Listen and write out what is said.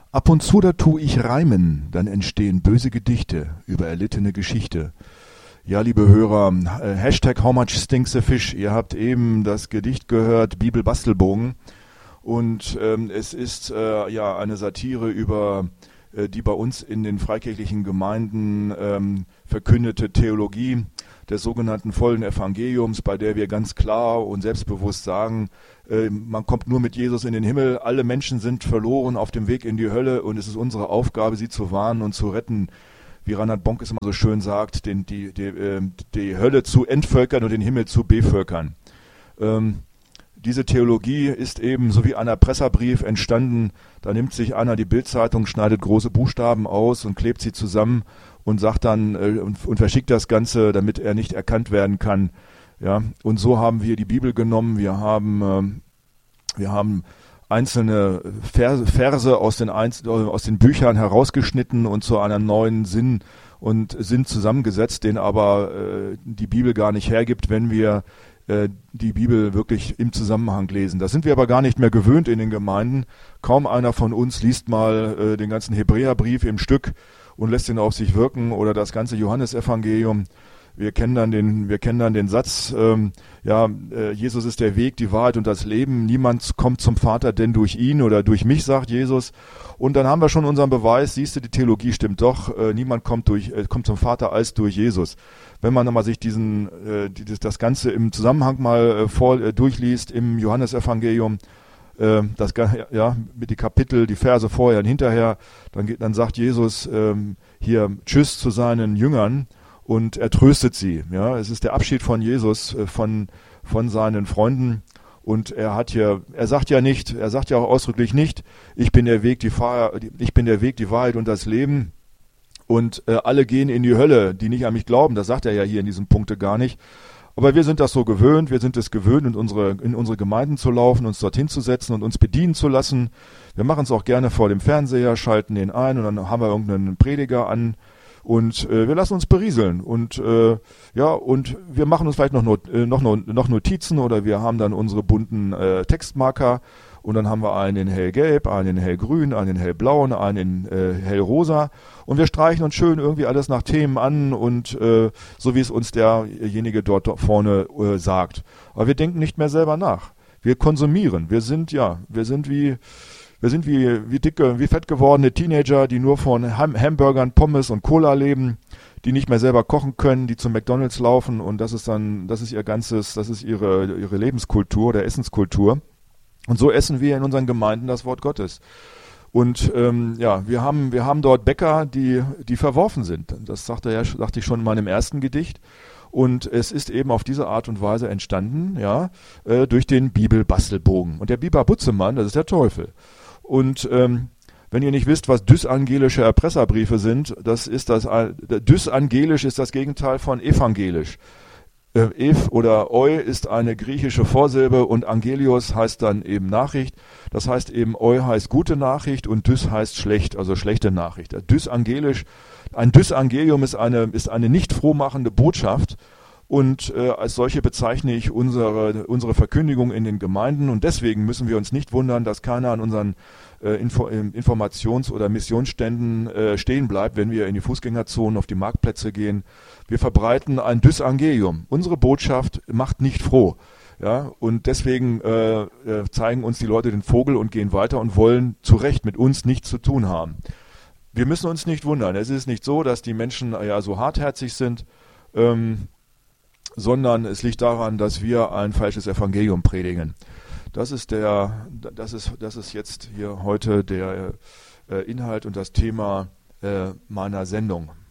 Ab und zu da tu ich reimen, dann entstehen böse Gedichte über erlittene Geschichte. Ja, liebe Hörer, Hashtag How much stinks the fish? Ihr habt eben das Gedicht gehört, Bibel-Bastelbogen. Und es ist ja eine Satire über die bei uns in den freikirchlichen Gemeinden verkündete Theologie des sogenannten vollen Evangeliums, bei der wir ganz klar und selbstbewusst sagen, man kommt nur mit Jesus in den Himmel, alle Menschen sind verloren auf dem Weg in die Hölle und es ist unsere Aufgabe, sie zu warnen und zu retten, wie Reinhard Bonk es immer so schön sagt, die Hölle zu entvölkern und den Himmel zu bevölkern. Diese Theologie ist eben so wie ein Erpresserbrief entstanden. Da nimmt sich einer die Bild-Zeitung, schneidet große Buchstaben aus und klebt sie zusammen und sagt dann und verschickt das Ganze, damit er nicht erkannt werden kann. Ja, und so haben wir die Bibel genommen. Wir haben einzelne Verse aus den Büchern herausgeschnitten und zu einem neuen Sinn zusammengesetzt, den aber die Bibel gar nicht hergibt, wenn wir die Bibel wirklich im Zusammenhang lesen. Das sind wir aber gar nicht mehr gewöhnt in den Gemeinden. Kaum einer von uns liest mal den ganzen Hebräerbrief im Stück und lässt ihn auf sich wirken oder das ganze Johannesevangelium. Wir kennen dann den Satz, Jesus ist der Weg, die Wahrheit und das Leben. Niemand kommt zum Vater denn durch ihn oder durch mich, sagt Jesus. Und dann haben wir schon unseren Beweis, siehst du, die Theologie stimmt doch. Niemand kommt zum Vater als durch Jesus. Wenn man mal sich das Ganze im Zusammenhang mal durchliest im Johannesevangelium, mit die Kapitel, die Verse vorher und hinterher, dann sagt Jesus hier Tschüss zu seinen Jüngern. Und er tröstet sie. Ja, es ist der Abschied von Jesus, von seinen Freunden. Und er sagt ja auch ausdrücklich nicht, ich bin der Weg, die Wahrheit und das Leben. Und alle gehen in die Hölle, die nicht an mich glauben. Das sagt er ja hier in diesem Punkte gar nicht. Aber wir sind das so gewöhnt. Wir sind es gewöhnt, in unsere Gemeinden zu laufen, uns dorthin zu setzen und uns bedienen zu lassen. Wir machen es auch gerne vor dem Fernseher, schalten den ein und dann haben wir irgendeinen Prediger an. Und wir lassen uns berieseln und und wir machen uns vielleicht noch Notizen oder wir haben dann unsere bunten Textmarker und dann haben wir einen in hellgelb, einen in hellgrün, einen in hellblau, einen in hellrosa und wir streichen uns schön irgendwie alles nach Themen an und so wie es uns derjenige dort vorne sagt. Aber wir denken nicht mehr selber nach. Wir konsumieren. Wir sind wie fett gewordene Teenager, die nur von Hamburgern, Pommes und Cola leben, die nicht mehr selber kochen können, die zum McDonald's laufen und das ist ihre Lebenskultur, der Essenskultur. Und so essen wir in unseren Gemeinden das Wort Gottes. Und wir haben dort Bäcker, die verworfen sind. Das sagte ich schon in meinem ersten Gedicht. Und es ist eben auf diese Art und Weise entstanden, durch den Bibel-Bastelbogen. Und der Biber Butzemann, das ist der Teufel. Und wenn ihr nicht wisst, was dysangelische Erpresserbriefe sind, dysangelisch ist das Gegenteil von evangelisch. Ev oder Eu ist eine griechische Vorsilbe und Angelios heißt dann eben Nachricht. Das heißt eben Eu heißt gute Nachricht und Dys heißt schlecht, also schlechte Nachricht. Ein Dysangelium ist eine nicht frohmachende Botschaft. Und als solche bezeichne ich unsere Verkündigung in den Gemeinden. Und deswegen müssen wir uns nicht wundern, dass keiner an unseren Informations- oder Missionsständen stehen bleibt, wenn wir in die Fußgängerzonen, auf die Marktplätze gehen. Wir verbreiten ein Dysangelium. Unsere Botschaft macht nicht froh. Ja, und deswegen zeigen uns die Leute den Vogel und gehen weiter und wollen zu Recht mit uns nichts zu tun haben. Wir müssen uns nicht wundern. Es ist nicht so, dass die Menschen so hartherzig sind, sondern es liegt daran, dass wir ein falsches Evangelium predigen. Das ist jetzt hier heute der Inhalt und das Thema meiner Sendung.